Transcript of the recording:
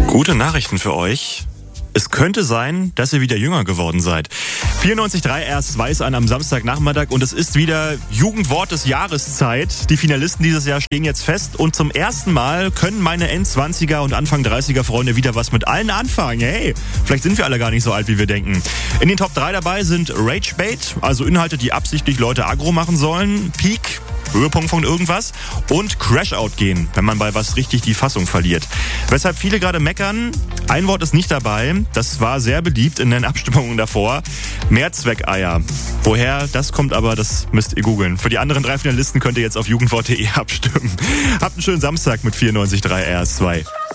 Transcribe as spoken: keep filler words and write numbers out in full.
Gute Nachrichten für euch. Es könnte sein, dass ihr wieder jünger geworden seid. vierundneunzig Komma drei R S zwei ist an am Samstagnachmittag und es ist wieder Jugendwort des Jahreszeit. Die Finalisten dieses Jahr stehen jetzt fest und zum ersten Mal können meine Endzwanziger und Anfang dreißiger Freunde wieder was mit allen anfangen. Hey, vielleicht sind wir alle gar nicht so alt, wie wir denken. In den Top drei dabei sind Ragebait, also Inhalte, die absichtlich Leute aggro machen sollen, Peak, Höhepunkt von irgendwas, und Crashout gehen, wenn man bei was richtig die Fassung verliert. Weshalb viele gerade meckern, ein Wort ist nicht dabei, das war sehr beliebt in den Abstimmungen davor, Mehrzweckeier. Woher das kommt aber, das müsst ihr googeln. Für die anderen drei Finalisten könnt ihr jetzt auf jugendwort punkt de abstimmen. Habt einen schönen Samstag mit vierundneunzig Komma drei R S zwei.